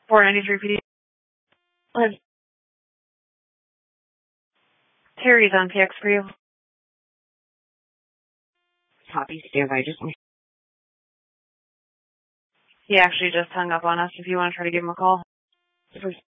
493 PD. Go ahead. Terry's on PX for you. Copy, standby. He actually just hung up on us if you want to try to give him a call.